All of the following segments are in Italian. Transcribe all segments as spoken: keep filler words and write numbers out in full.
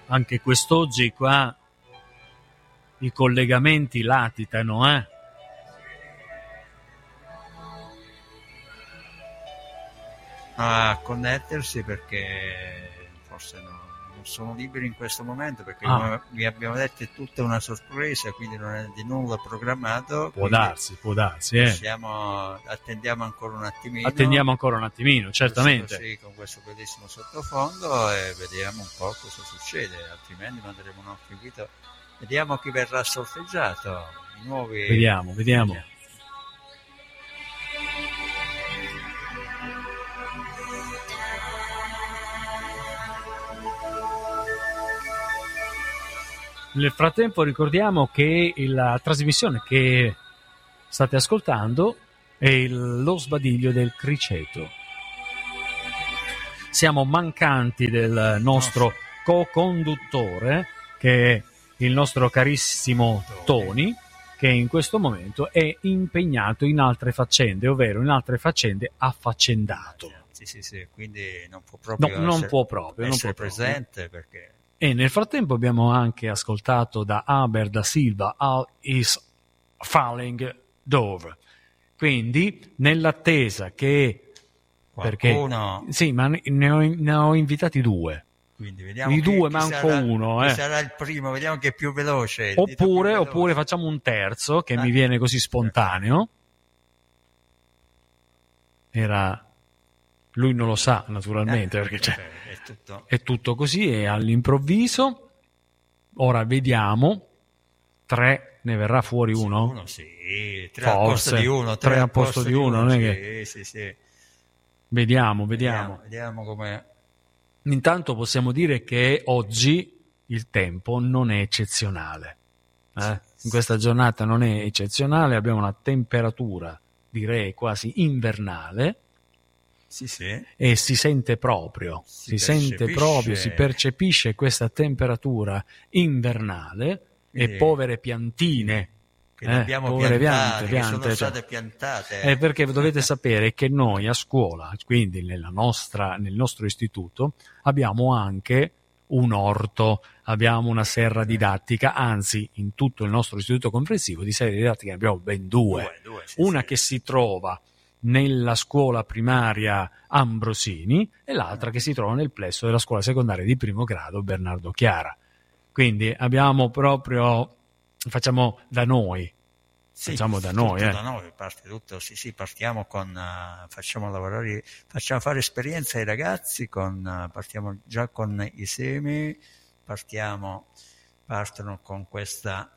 anche quest'oggi qua i collegamenti latitano, eh? A connettersi perché forse no, non sono liberi in questo momento perché Ah. come vi abbiamo detto è tutta una sorpresa, quindi non è di nulla programmato. Può darsi, può darsi, eh. Possiamo, attendiamo ancora un attimino. Attendiamo ancora un attimino, certamente. Così, così, con questo bellissimo sottofondo e vediamo un po' cosa succede, altrimenti manderemo un altro invito. Vediamo chi verrà sorteggiato. I nuovi... Vediamo, vediamo. vediamo. Nel frattempo ricordiamo che la trasmissione che state ascoltando è il, lo sbadiglio del criceto. Siamo mancanti del nostro co-conduttore, che è il nostro carissimo Tony, che in questo momento è impegnato in altre faccende, ovvero in altre faccende affaccendato. Sì, sì, sì, quindi non può proprio No, non essere, può proprio, non essere può proprio. presente perché... E nel frattempo abbiamo anche ascoltato da Aber da Silva All is Falling Dove. Quindi nell'attesa che Qualcuno... perché sì, ma ne ho, ne ho invitati due. Quindi vediamo I chi, due chi manco sarà, uno, chi eh. sarà il primo, vediamo chi è più veloce. il dito Oppure, più oppure veloce. facciamo un terzo che Ah. mi viene così spontaneo. Era lui non lo sa naturalmente Eh, perché c'è. è tutto. È tutto così e all'improvviso. Ora vediamo, tre, ne verrà fuori uno? Uno sì, tre al posto Forse, di uno, tre al posto di uno, non è sì, che... sì, sì. Vediamo, vediamo. Vediamo, vediamo come... Intanto possiamo dire che oggi il tempo non è eccezionale. Eh? In questa giornata non è eccezionale, abbiamo una temperatura, direi quasi invernale, Sì, sì. e si sente proprio, si, Si sente percepisce. proprio, si percepisce questa temperatura invernale. Quindi- E povere piantine, Che eh, le abbiamo povere piantate, piante, che sono piante, state cioè. piantate. Eh, perché dovete sapere che noi a scuola, quindi nella nostra, nel nostro istituto, abbiamo anche un orto, abbiamo una serra didattica, anzi in tutto il nostro istituto comprensivo di serre didattiche ne abbiamo ben due. Due, due, sì, Una sì. che si trova nella scuola primaria Ambrosini e l'altra che si trova nel plesso della scuola secondaria di primo grado Bernardo Chiara. Quindi abbiamo proprio, facciamo da noi, Sì, facciamo da tutto noi, eh. da noi, parte tutto, sì, sì, partiamo con, uh, facciamo lavorare, facciamo fare esperienza ai ragazzi, con, uh, partiamo già con i semi, partiamo, partono con questa,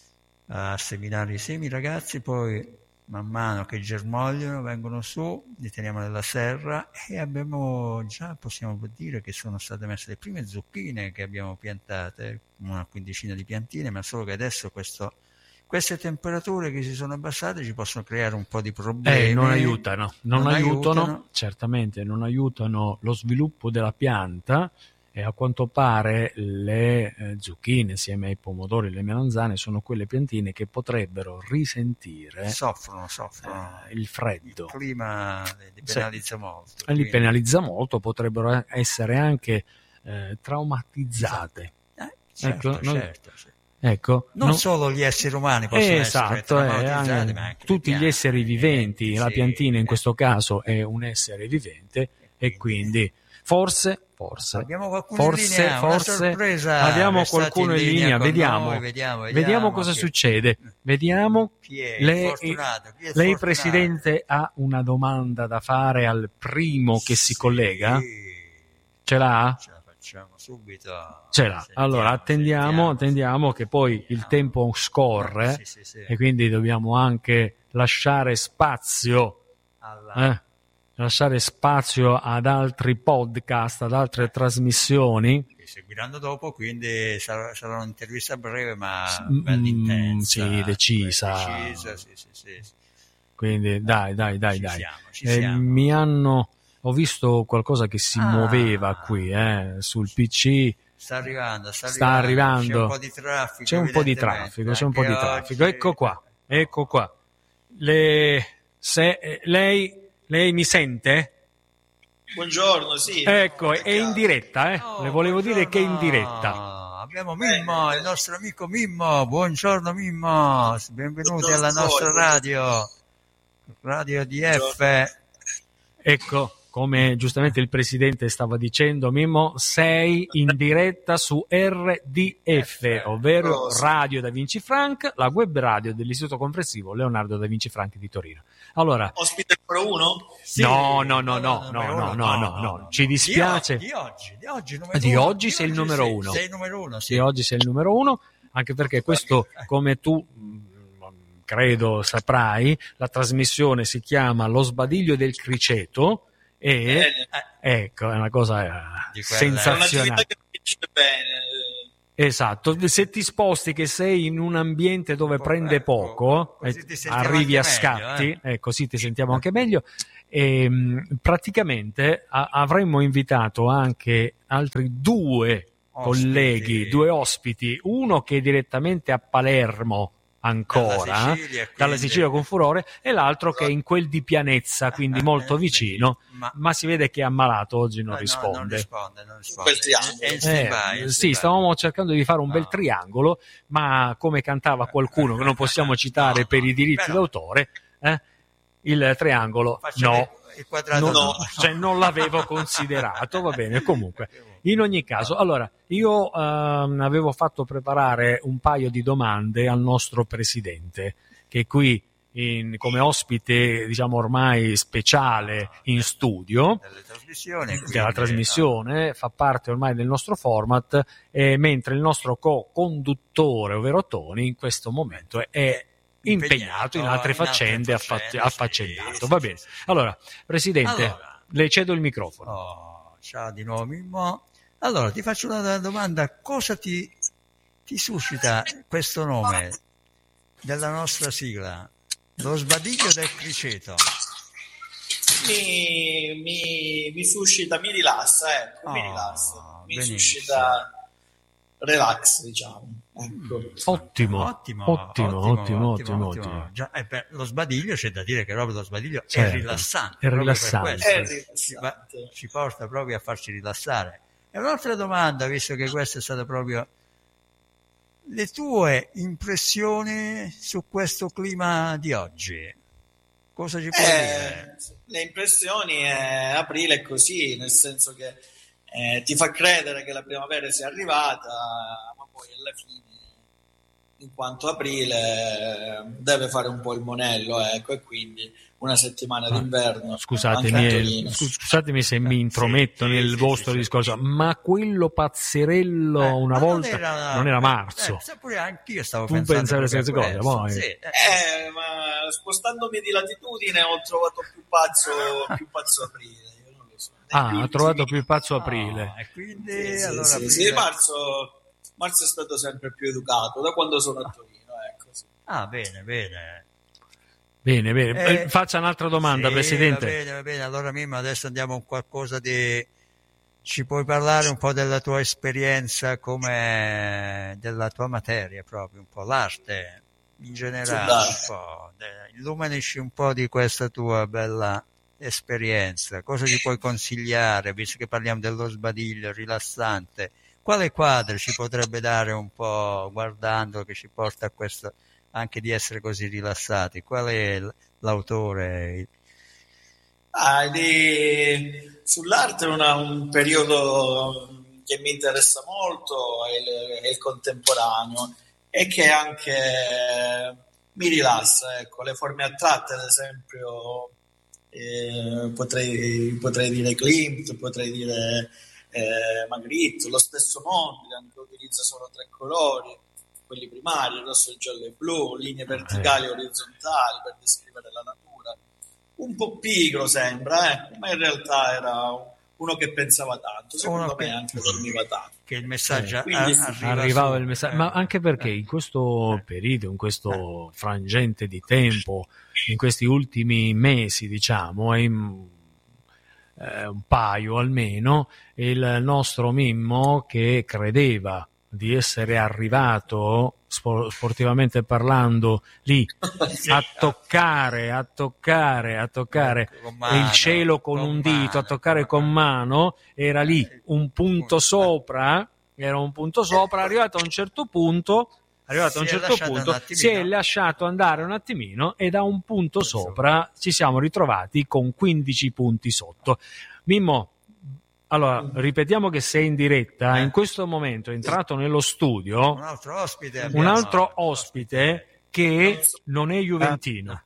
uh, seminare i semi ragazzi, poi man mano che germogliano vengono su, li teniamo nella serra e abbiamo già, possiamo dire che sono state messe le prime zucchine che abbiamo piantate, una quindicina di piantine, ma solo che adesso questo... Queste temperature che si sono abbassate ci possono creare un po' di problemi. Eh, non aiutano, non, non aiutano, aiutano. certamente non aiutano lo sviluppo della pianta e a quanto pare le eh, zucchine insieme ai pomodori e le melanzane sono quelle piantine che potrebbero risentire Soffrono, soffrono. eh, il freddo. Il clima li penalizza molto. Li quindi- penalizza molto, potrebbero essere anche eh, traumatizzate. Eh, certo, Ecco, noi- certo, sì. Ecco, Non no- solo gli esseri umani possono Eh, essere esatto, eh, traumatizzati, anche ma anche le tutti piante, gli esseri viventi, la sì, piantina in eh. questo caso è un essere vivente e quindi forse, forse, Abbiamo qualcuno in forse, linea, una forse sorpresa, abbiamo restate qualcuno in in linea linea, con vediamo, noi, vediamo, vediamo, vediamo cosa chi- succede, vediamo. Chi è Lei, fortunato? Chi è lei fortunato? Presidente ha una domanda da fare al primo che si Sì, collega? Ce l'ha? Ce la facciamo subito. Ce l'ha. Sentiamo, Allora attendiamo, sentiamo. attendiamo che poi il tempo scorre. Sì, sì, sì. E quindi dobbiamo anche lasciare spazio, Alla- eh, lasciare spazio ad altri podcast, ad altre trasmissioni. che seguiranno dopo, quindi sarà, sarà un'intervista breve ma Mm, bella intensa. sì, decisa. Decisa, sì, sì, sì. Quindi dai, dai, dai, Ci dai. siamo, ci Eh, siamo. mi hanno, ho visto qualcosa che si Ah. muoveva qui, eh, sul P C. Sta arrivando, sta, Sta arrivando. C'è un po' di traffico. C'è un po' di evidentemente. traffico, c'è un po' di Anche traffico. oggi- Ecco qua, ecco qua. Le, se, eh, lei, lei mi sente? Buongiorno, sì. Ecco, è in diretta, eh. Le volevo dire che è in diretta. buongiorno. abbiamo Mimmo, il nostro amico Mimmo. Buongiorno Mimmo, benvenuti alla nostra radio, Radio D F. Ecco, come giustamente il presidente stava dicendo, Mimmo, sei in diretta su R D F, ovvero Radio Da Vinci Frank, la web radio dell'Istituto Comprensivo Leonardo Da Vinci Frank di Torino. Allora, ospite numero uno? Sì, no, no, no, no, no, no, no, no, no, ci dispiace. Di oggi, di oggi, numero di uno. oggi sei il numero sei, uno. Sei il numero uno, sì. Di oggi sei il numero uno, anche perché questo, come tu credo saprai, la trasmissione si chiama Lo sbadiglio del criceto e Bene. ecco, è una cosa Di quella- sensazionale. È un'attività che mi piace bene. Esatto, se ti sposti che sei in un ambiente dove Po- prende ecco, poco, così eh, ti sentiamo arrivi a anche meglio, scatti, eh. eh, così ti sentiamo anche meglio. E, mh, praticamente a- avremmo invitato anche altri due Ospiti. colleghi, due ospiti, uno che è direttamente a Palermo ancora, Dalla Sicilia, dalla quindi- Sicilia con furore, e l'altro che è in quel di Pianezza, quindi molto vicino, Ma- ma si vede che è ammalato, oggi non No, no, risponde. non risponde, non risponde. Quel triangolo. È in Eh, stand-by, in sì, stand-by. stavamo cercando di fare un bel No. triangolo, ma come cantava qualcuno che non possiamo citare No, per i diritti però- d'autore, eh, il triangolo Facciamo no, il- il quadrato non, no. cioè non l'avevo considerato, va bene, comunque. In ogni caso, allora, io ehm, avevo fatto preparare un paio di domande al nostro presidente, che è qui in- come ospite, diciamo ormai speciale in studio Delle trasmissioni, quindi, della trasmissione, fa parte ormai del nostro format, eh, mentre il nostro co-conduttore, ovvero Tony, in questo momento è, è impegnato in altre faccende, affa- faccende, affaccendato. sì, Va sì, bene. sì. Allora, Presidente, Allora. le cedo il microfono. Oh, ciao di nuovo Mimmo. Allora, ti faccio una domanda. Cosa ti, ti suscita questo nome della nostra sigla? Lo sbadiglio del criceto. Mi, mi, mi suscita, mi rilassa, ecco, mi Oh, rilassa. Mi benissimo. suscita relax, diciamo. Ecco. Ottimo, Ottimo, ottimo, ottimo, ottimo, ottimo. Già, eh, per lo sbadiglio c'è da dire che proprio lo sbadiglio Certo, è rilassante. è proprio per rilassante. questo. È Ci, va- rilassante. ci porta proprio a farci rilassare. E un'altra domanda, visto che questa è stata proprio le tue impressioni su questo clima di oggi. Cosa ci puoi dire? Eh, le impressioni è aprile è così, nel senso che eh, ti fa credere che la primavera sia arrivata, ma poi alla fine, in quanto aprile, deve fare un po' il monello, ecco, e quindi una settimana d'inverno. anche a Scusatemi, Torino. eh, scu- scusatemi se mi intrometto Sì, nel sì, vostro sì, sì, discorso, sì. ma quello pazzerello Eh, una ma non volta era- non era eh, marzo. eh, seppure anch'io stavo Tu pensando pensavi le proprio stesse a cose, questo. poi. Sì, eh, Eh, ma spostandomi di latitudine ho trovato più pazzo, più pazzo aprile. Io non lo so. Nei Ah, primi- ha trovato più pazzo aprile. no, e quindi Sì, sì, allora sì, aprile- sì, marzo, marzo è stato sempre più educato da quando sono a Torino. Ecco, sì. Ah, bene, bene. Bene, bene. Eh, Eh, Faccia un'altra domanda, Sì, Presidente. Va bene, va bene. Allora, Mimmo, adesso andiamo a qualcosa di. Ci puoi parlare un po' della tua esperienza come della tua materia, proprio un po' l'arte in generale, Sì, un po'. De- Illuminici un po' di questa tua bella esperienza. Cosa ci puoi consigliare, visto che parliamo dello sbadiglio rilassante? Quale quadro ci potrebbe dare un po' guardando che ci porta a questo anche di essere così rilassati? Qual è l- l'autore? Ah, di- sull'arte una- un periodo che mi interessa molto è il, è il contemporaneo e che anche mi rilassa. Ecco, le forme astratte, ad esempio, eh, potrei, potrei dire Klimt, potrei dire eh, Magritte, lo stesso Mondrian che utilizza solo tre colori, quelli primari, il rosso, il giallo e il blu, linee verticali e orizzontali per descrivere la natura. Un po' pigro sembra, eh, ma in realtà era uno che pensava tanto, secondo Uno me che- anche dormiva tanto. Che il messaggio Eh, quindi a- arriva Arrivava su- il messaggio, eh, ma anche perché eh, in questo periodo, in questo frangente di tempo, in questi ultimi mesi, diciamo, e in- eh, un paio almeno, il nostro Mimmo, che credeva di essere arrivato spo- sportivamente parlando lì sì, a toccare, a toccare, a toccare con mano, il cielo con, con un dito, a mano, toccare con mano, era lì un punto sopra, era un punto sopra, arrivato a un certo punto, arrivato a un certo punto si è lasciato andare un attimino e da un punto sopra ci siamo ritrovati con quindici punti sotto. Mimmo, allora ripetiamo che sei in diretta, in questo momento è entrato nello studio un altro ospite, un altro ospite che non è juventino.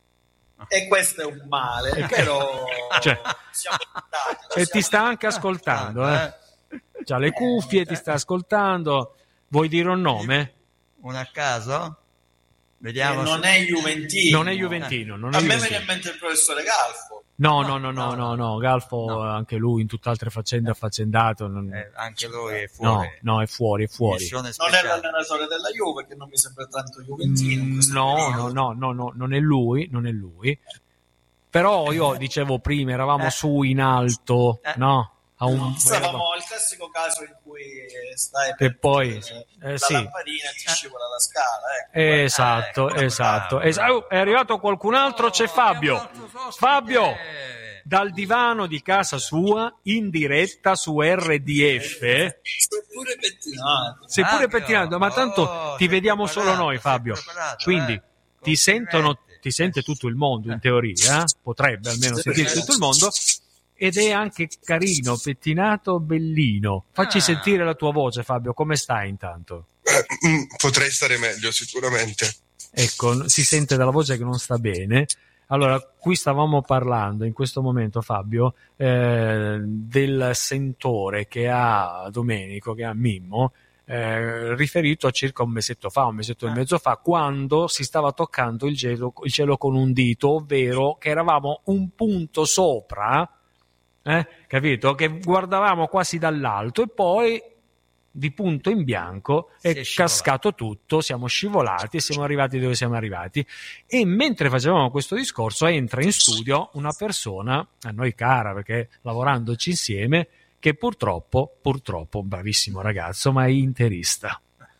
E questo è un male, però cioè, siamo stati, e ti sta anche ascoltando, eh? C'ha le cuffie, ti sta ascoltando. Vuoi dire un nome? Un a caso? Vediamo. Non è juventino. Non è juventino. Non è a me juventino. viene in mente il professore Galfo. No, no, no, no, no, no. Galfo, no. Anche lui in tutt'altre faccende affaccendato. Non... Eh, anche lui è fuori. No, no, è fuori, è fuori. Non è l'allenatore della Juve, che non mi sembra tanto juventino. Mm, no, no, no, no, no, non è lui, non è lui. Però io dicevo prima, eravamo eh. su in alto, eh. no? A un... Stavamo al classico caso in cui stai e poi eh, eh, la sì. lampadina ti scivola la scala, ecco. esatto, eh, esatto, bravo, esatto. Oh, è arrivato qualcun altro, c'è Fabio. Fabio dal divano di casa sua in diretta su R D F. Seppure pettinato. Seppure pettinato, ma tanto oh, ti vediamo preparato, solo noi, Fabio. Preparato, Quindi eh. ti sentono, ti sente tutto il mondo in teoria, eh? Potrebbe almeno sentire tutto il mondo. Ed è anche carino, pettinato, bellino. Facci ah. sentire la tua voce, Fabio, come stai intanto? Eh, potrei stare meglio, sicuramente. Ecco, si sente dalla voce che non sta bene. Allora, qui stavamo parlando in questo momento, Fabio, eh, del sentore che ha Domenico, che ha Mimmo, eh, riferito a circa un mesetto fa, un mesetto e mezzo fa, quando si stava toccando il cielo, il cielo con un dito, ovvero che eravamo un punto sopra, Eh, capito? Che guardavamo quasi dall'alto e poi di punto in bianco è cascato tutto, siamo scivolati e siamo arrivati dove siamo arrivati. E mentre facevamo questo discorso entra in studio una persona a noi cara, perché lavorandoci insieme, che purtroppo, purtroppo, bravissimo ragazzo, ma è interista.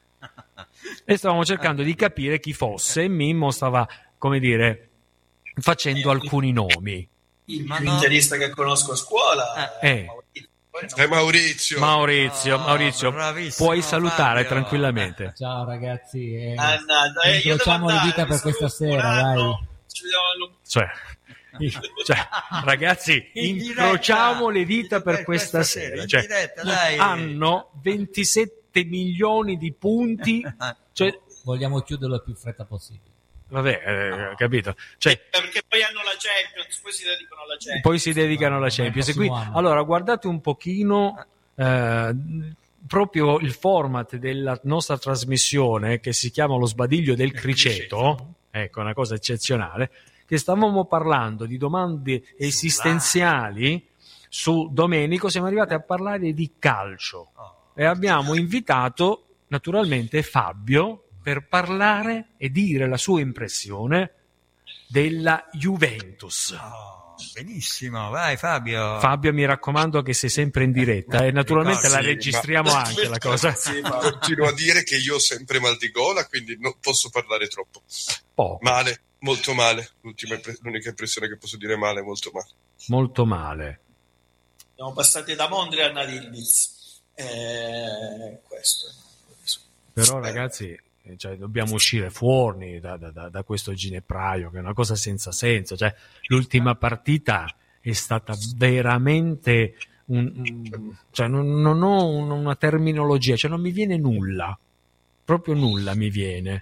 E stavamo cercando di capire chi fosse e Mimmo stava, come dire, facendo alcuni nomi. Il più no. interista che conosco a scuola eh. è Maurizio. Maurizio, Maurizio, oh, puoi salutare Fabio. tranquillamente. Ciao ragazzi, eh, ah, no, eh, incrociamo le dita per questa sera, dai. Cioè, cioè, ragazzi, incrociamo le dita per, per questa, questa sera. sera. Cioè, diretta, dai. Hanno ventisette milioni di punti. Cioè, vogliamo chiuderlo il più fretta possibile. Vabbè, eh, capito. Cioè, perché poi hanno la Champions, poi si dedicano alla Champions. Poi si dedicano alla Champions. E qui, allora, guardate un pochino eh, proprio il format della nostra trasmissione, che si chiama Lo sbadiglio del criceto. Ecco, una cosa eccezionale. Che stavamo parlando di domande esistenziali su Domenico, siamo arrivati a parlare di calcio. E abbiamo invitato, naturalmente, Fabio per parlare e dire la sua impressione della Juventus. Oh, benissimo, vai Fabio. Fabio, mi raccomando che sei sempre in diretta e naturalmente la registriamo ma... anche la cosa. Sì, ma continuo a dire che io ho sempre mal di gola, quindi non posso parlare troppo. Poco. Male, molto male. L'ultima, l'unica impressione che posso dire è male, molto male. Molto male. Siamo passati da Mondrian ad Ildiz. Eh, questo. Però ragazzi, cioè, dobbiamo uscire fuori da, da, da questo ginepraio, che è una cosa senza senso. Cioè, l'ultima partita è stata veramente un, un, cioè, non, non ho una terminologia, cioè non mi viene nulla, proprio nulla mi viene.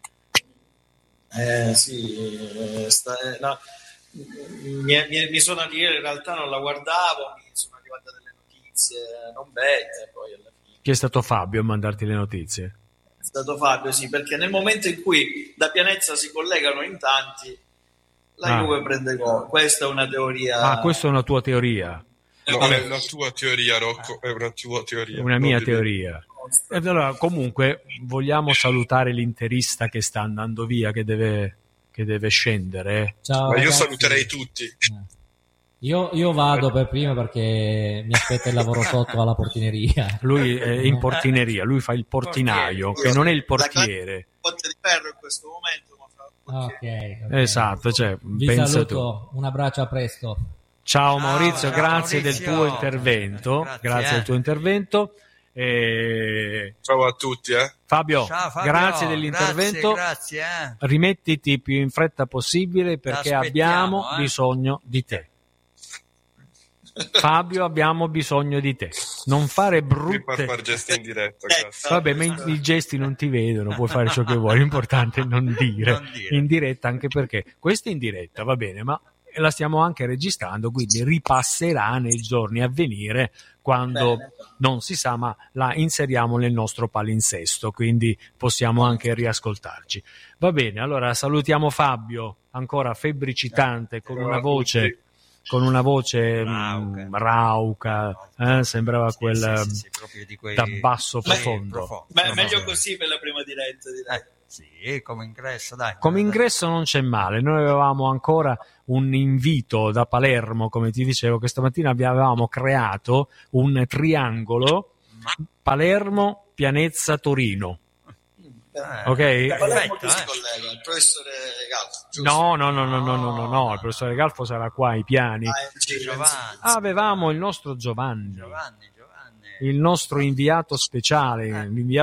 Eh sì, sta, no, mi, mi, mi sono arrivato, in realtà non la guardavo, mi sono arrivate delle notizie non belle, poi alla fine. Chi è stato Fabio a mandarti le notizie? È stato Fabio, sì, perché nel momento in cui da Pianezza si collegano in tanti, la ah. Juve prende gol. Questa è una teoria. Ah, questa è una tua teoria. No, Vabbè. è una tua teoria, Rocco, è una tua teoria. Una mia teoria. E allora, comunque, vogliamo salutare l'interista che sta andando via, che deve, che deve scendere. Ciao, Ma io ragazzi. saluterei tutti. Io, io vado per prima perché mi aspetta il lavoro sotto alla portineria. Lui è in portineria, lui fa il portinaio, portiere, che non è il portiere. Botte di ferro in questo momento. Ma fa okay, ok, esatto. Cioè, vi pensa saluto, tu. Un abbraccio, a presto. Ciao Maurizio, ciao, grazie Maurizio. del tuo intervento. Grazie, grazie eh. del tuo intervento. E... Ciao a tutti, eh. Fabio, Ciao, Fabio, grazie dell'intervento. Grazie, grazie, eh. Rimettiti più in fretta possibile perché abbiamo eh. bisogno di te. Fabio, abbiamo bisogno di te. Non fare Mi fa brutte. fare gesti in diretta, Eh, grazie. Vabbè, ma i, i gesti non ti vedono, puoi fare ciò che vuoi. L'importante è non dire, Non dire. in diretta, anche perché questa è in diretta, va bene, ma la stiamo anche registrando, quindi ripasserà nei giorni a venire quando Bene. non si sa, ma la inseriamo nel nostro palinsesto, quindi possiamo anche riascoltarci. Va bene, allora salutiamo Fabio, ancora febbricitante, con Ciao una a voce tutti. con una voce Rauca. mh, rauca, eh, sembrava Sì, quel sì, sì, sì, proprio di quei- da basso Sì, profondo. profondo. Beh, No, meglio no, così per la prima diretta, direi. eh, sì, come ingresso, dai. Come ingresso non c'è male, noi avevamo ancora un invito da Palermo, come ti dicevo, questa mattina avevamo creato un triangolo Palermo, Pianezza, Torino. Eh, Ok? Da Palermo perfetto, chi si eh. collega? Il professore Gallo, giusto? No, no, no, no, no, no, no, no, il professore Galfo sarà qua ai piani. Ah, in giro, Giovanni. Avevamo il nostro Giovanni, Giovanni, Giovanni. il nostro inviato speciale, l'inviato